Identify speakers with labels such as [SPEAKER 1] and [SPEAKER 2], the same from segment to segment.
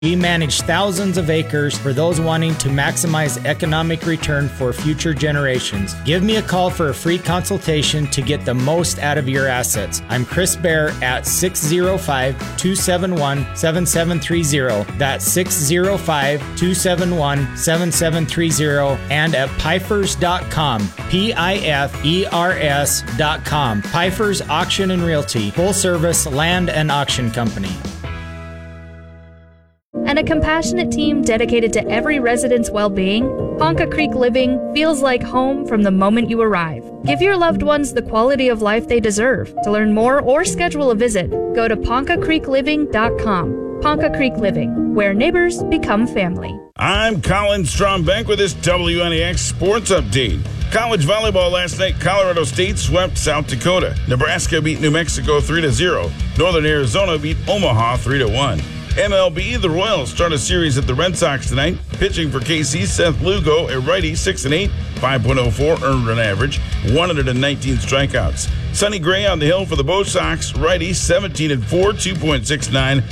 [SPEAKER 1] We manage thousands of acres for those wanting to maximize economic return for future generations. Give me a call for a free consultation to get the most out of your assets. I'm Chris Bear at 605-271-7730. That's 605-271-7730 and at Pifers.com. Pifers.com. Pifers Auction and Realty. Full service land and auction company.
[SPEAKER 2] And a compassionate team dedicated to every resident's well-being, Ponca Creek Living feels like home from the moment you arrive. Give your loved ones the quality of life they deserve. To learn more or schedule a visit, go to PoncaCreekLiving.com. Ponca Creek Living, where neighbors become family.
[SPEAKER 3] I'm Colin Strombank with this WNAX Sports Update. College volleyball last night, Colorado State swept South Dakota. Nebraska beat New Mexico 3-0. Northern Arizona beat Omaha 3-1. MLB, the Royals start a series at the Red Sox tonight. Pitching for KC, Seth Lugo, a righty, 6-8, 5.04 earned run average, 119 strikeouts. Sonny Gray on the hill for the Bo Sox, righty, 17-4, 2.69,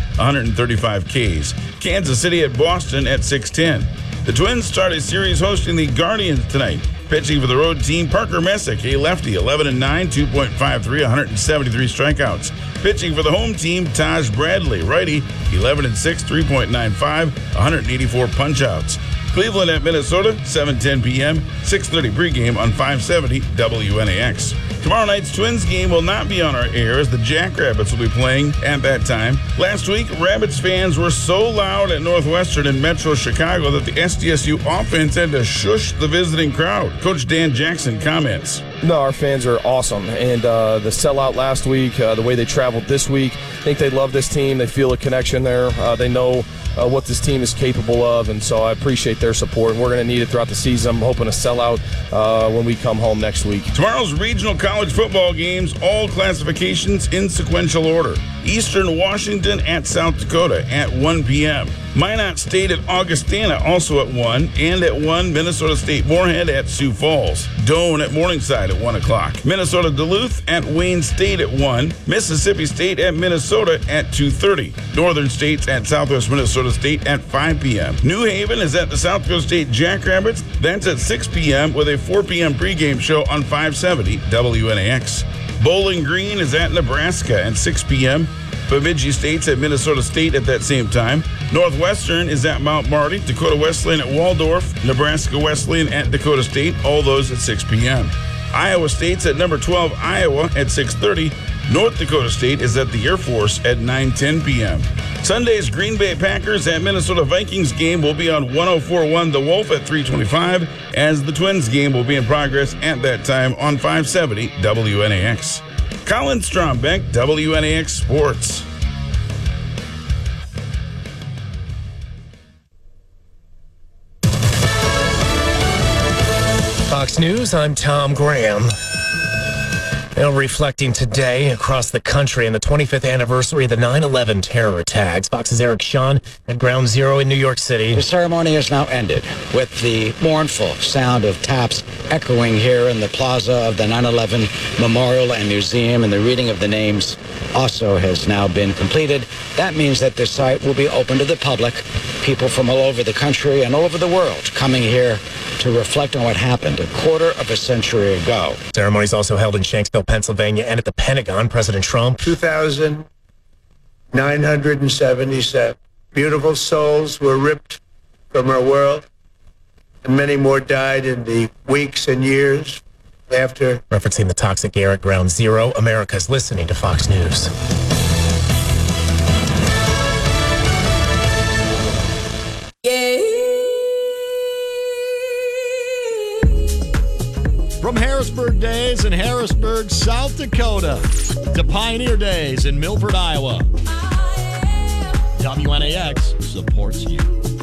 [SPEAKER 3] 135 Ks. Kansas City at Boston at 6:10. The Twins start a series hosting the Guardians tonight. Pitching for the road team, Parker Messick, a lefty, 11-9, 2.53, 173 strikeouts. Pitching for the home team, Taj Bradley, righty, 11-6, 3.95, 184 punch-outs. Cleveland at Minnesota, 7:10 p.m., 6:30 pregame on 570 WNAX. Tomorrow night's Twins game will not be on our air as the Jackrabbits will be playing at that time. Last week, Rabbits fans were so loud at Northwestern in Metro Chicago that the SDSU offense had to shush the visiting crowd. Coach Dan Jackson comments.
[SPEAKER 4] No, our fans are awesome, and the sellout last week, the way they traveled this week, I think they love this team. They feel a connection there. They know what this team is capable of, and so I appreciate their support. And we're going to need it throughout the season. I'm hoping to sell out when we come home next week.
[SPEAKER 3] Tomorrow's regional college football games, all classifications in sequential order. Eastern Washington at South Dakota at 1 p.m. Minot State at Augustana also at 1, and at 1, Minnesota State Moorhead at Sioux Falls. Doane at Morningside at 1 o'clock. Minnesota Duluth at Wayne State at 1. Mississippi State at Minnesota at 2:30. Northern States at Southwest Minnesota State at 5 p.m. New Haven is at the South Dakota State Jackrabbits. That's at 6 p.m. with a 4 p.m. pregame show on 570 WNAX. Bowling Green is at Nebraska at 6 p.m. Bemidji State's at Minnesota State at that same time. Northwestern is at Mount Marty. Dakota Wesleyan at Waldorf. Nebraska Wesleyan at Dakota State. All those at 6 p.m. Iowa State's at number 12 Iowa at 6:30. North Dakota State is at the Air Force at 9:10 p.m. Sunday's Green Bay Packers at Minnesota Vikings game will be on 104.1 The Wolf at 3:25, as the Twins game will be in progress at that time on 570 WNAX. Colin Strombeck, WNAX Sports.
[SPEAKER 5] Fox News, I'm Tom Graham. Now reflecting today across the country on the 25th anniversary of the 9/11 terror attacks. Fox's Eric Shawn at Ground Zero in New York City.
[SPEAKER 6] The ceremony has now ended with the mournful sound of taps echoing here in the plaza of the 9/11 Memorial and Museum, and the reading of the names also has now been completed. That means that the site will be open to the public, people from all over the country and all over the world coming here to reflect on what happened a quarter of a century ago.
[SPEAKER 5] Ceremonies also held in Shanksville, Pennsylvania, and at the Pentagon. President Trump.
[SPEAKER 7] 2,977 beautiful souls were ripped from our world, and many more died in the weeks and years after.
[SPEAKER 5] Referencing the toxic air at Ground Zero, America's listening to Fox News.
[SPEAKER 8] From Harrisburg Days in Harrisburg, South Dakota, to Pioneer Days in Milford, Iowa, WNAX supports you.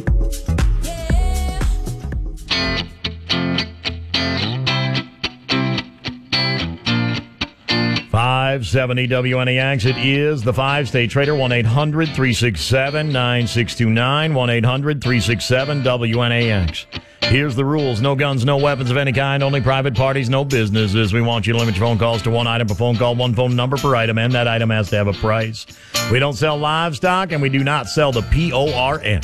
[SPEAKER 8] .570 WNAX. It is the 5-State Trader. 1-800-367-9629. 1-800-367-WNAX. Here's the rules. No guns, no weapons of any kind, only private parties, no businesses. We want you to limit your phone calls to one item per phone call, one phone number per item, and that item has to have a price. We don't sell livestock, and we do not sell the PORN.